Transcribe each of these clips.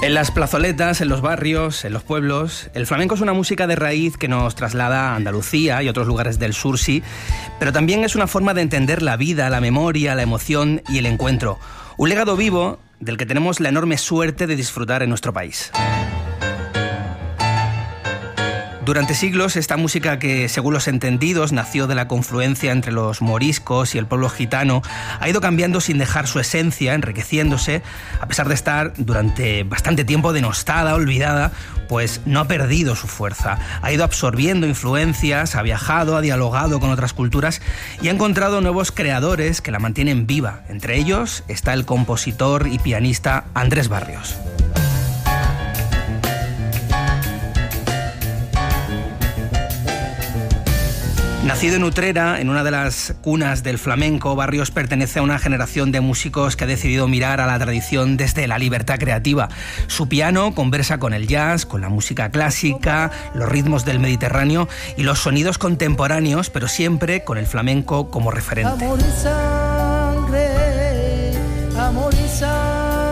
En las plazoletas, en los barrios, en los pueblos, el flamenco es una música de raíz que nos traslada a Andalucía y otros lugares del sur, sí, pero también es una forma de entender la vida, la memoria, la emoción y el encuentro. Un legado vivo del que tenemos la enorme suerte de disfrutar en nuestro país. Durante siglos, esta música que, según los entendidos, nació de la confluencia entre los moriscos y el pueblo gitano, ha ido cambiando sin dejar su esencia, enriqueciéndose, a pesar de estar durante bastante tiempo denostada, olvidada, pues no ha perdido su fuerza. Ha ido absorbiendo influencias, ha viajado, ha dialogado con otras culturas y ha encontrado nuevos creadores que la mantienen viva. Entre ellos está el compositor y pianista Andrés Barrios. Nacido en Utrera, en una de las cunas del flamenco, Barrios pertenece a una generación de músicos que ha decidido mirar a la tradición desde la libertad creativa. Su piano conversa con el jazz, con la música clásica, los ritmos del Mediterráneo y los sonidos contemporáneos, pero siempre con el flamenco como referente. Amor y sangre, amor y sangre.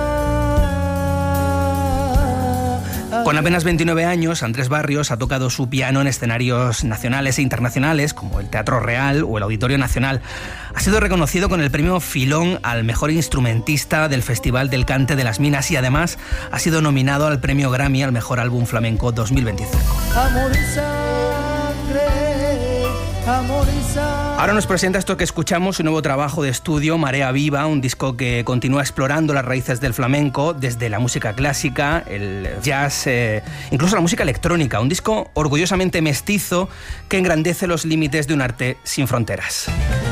Con apenas 29 años, Andrés Barrios ha tocado su piano en escenarios nacionales e internacionales, como el Teatro Real o el Auditorio Nacional. Ha sido reconocido con el premio Filón al mejor instrumentista del Festival del Cante de las Minas y además ha sido nominado al premio Grammy al mejor álbum flamenco 2025. Amor y sangre, amor y sangre. Ahora nos presenta esto que escuchamos, su nuevo trabajo de estudio, Marea Viva, un disco que continúa explorando las raíces del flamenco desde la música clásica, el jazz, incluso la música electrónica. Un disco orgullosamente mestizo que engrandece los límites de un arte sin fronteras.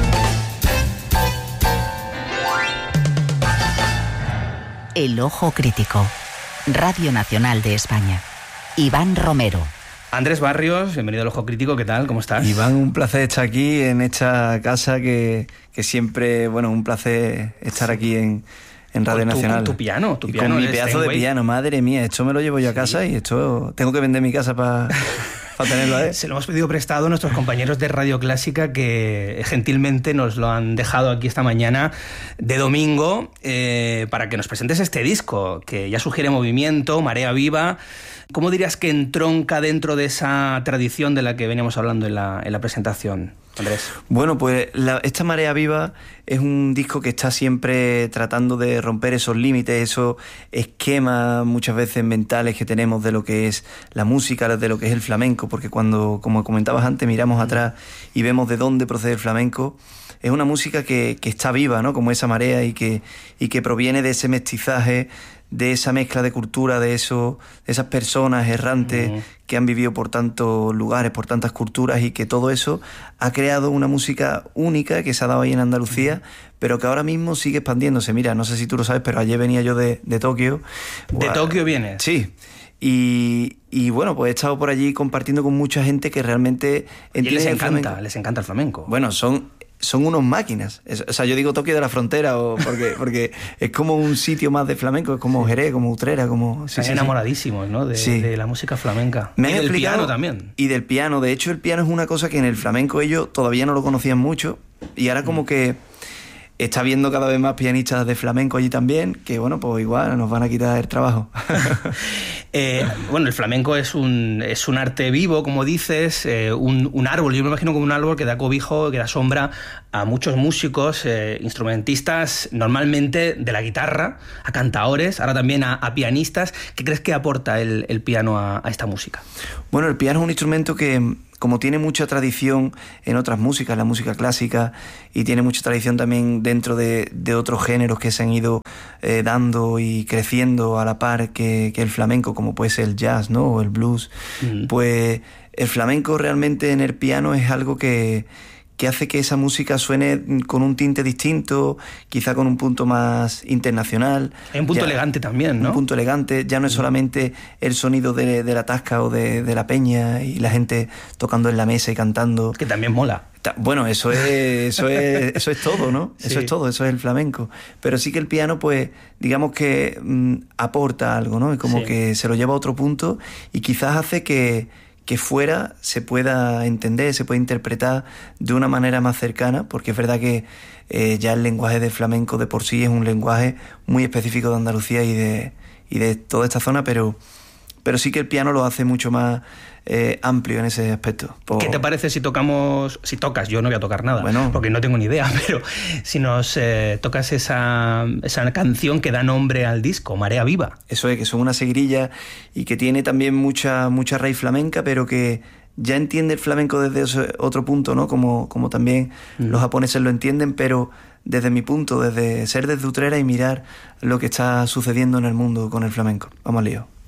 El Ojo Crítico. Radio Nacional de España. Iván Romero. Andrés Barrios, bienvenido al Ojo Crítico, ¿qué tal? ¿Cómo estás? Iván, un placer estar aquí en esta casa que siempre, bueno, un placer estar aquí en Radio Nacional. Con tu piano, con mi pedazo de piano, madre mía, esto me lo llevo yo a casa y esto tengo que vender mi casa para tenerlo ahí. Se lo hemos pedido prestado a nuestros compañeros de Radio Clásica que gentilmente nos lo han dejado aquí esta mañana de domingo para que nos presentes este disco que ya sugiere movimiento, Marea Viva. ¿Cómo dirías que entronca dentro de esa tradición de la que veníamos hablando en la presentación, Andrés? Bueno, pues esta Marea Viva es un disco que está siempre tratando de romper esos límites, esos esquemas muchas veces mentales que tenemos de lo que es la música, de lo que es el flamenco, porque cuando, como comentabas antes, miramos atrás y vemos de dónde procede el flamenco, es una música que está viva, ¿no? Como esa marea y que proviene de ese mestizaje, de esa mezcla de cultura, de esas personas errantes que han vivido por tantos lugares, por tantas culturas, y que todo eso ha creado una música única que se ha dado ahí en Andalucía, pero que ahora mismo sigue expandiéndose. Mira, no sé si tú lo sabes, pero ayer venía yo de Tokio. ¿De Tokio vienes? Sí. Y bueno, pues he estado por allí compartiendo con mucha gente que realmente entiende les encanta el flamenco. Bueno, son unos máquinas. O sea, yo digo Tokio de la frontera porque es como un sitio más de flamenco, es como Jerez, como Utrera, como... Están enamoradísimos, ¿no? De la música flamenca. Me han del explicado, piano también. Y del piano. De hecho, el piano es una cosa que en el flamenco ellos todavía no lo conocían mucho y ahora como que está viendo cada vez más pianistas de flamenco allí también, que bueno, pues igual nos van a quitar el trabajo. Bueno, el flamenco es un arte vivo, como dices, un árbol. Yo me imagino como un árbol que da cobijo, que da sombra a muchos músicos, instrumentistas, normalmente de la guitarra, a cantaores, ahora también a pianistas. ¿Qué crees que aporta el piano a esta música? Bueno, el piano es un instrumento que, como tiene mucha tradición en otras músicas, la música clásica, y tiene mucha tradición también dentro de otros géneros que se han ido dando y creciendo a la par que el flamenco, como puede ser el jazz, ¿no? O el blues, pues el flamenco realmente en el piano es algo que hace que esa música suene con un tinte distinto, quizá con un punto más internacional. Hay un punto elegante también, ¿no? Un punto elegante, ya no es solamente el sonido de la tasca o de la peña y la gente tocando en la mesa y cantando. Que también mola. Bueno, eso es todo, ¿no? Sí. Eso es todo, eso es el flamenco. Pero sí que el piano, pues, digamos que aporta algo, ¿no? Y como que se lo lleva a otro punto y quizás hace que fuera se pueda entender, se pueda interpretar de una manera más cercana, porque es verdad que ya el lenguaje del flamenco de por sí es un lenguaje muy específico de Andalucía y de toda esta zona, pero sí que el piano lo hace mucho más amplio en ese aspecto. ¿Qué te parece si tocas? Yo no voy a tocar nada, bueno, porque no tengo ni idea, pero si nos tocas esa canción que da nombre al disco, Marea Viva. Eso es, que son una seguirilla y que tiene también mucha raíz flamenca, pero que ya entiende el flamenco desde ese otro punto, ¿no? Como también los japoneses lo entienden, pero desde mi punto, desde ser desde Utrera y mirar lo que está sucediendo en el mundo con el flamenco. Vamos al lío.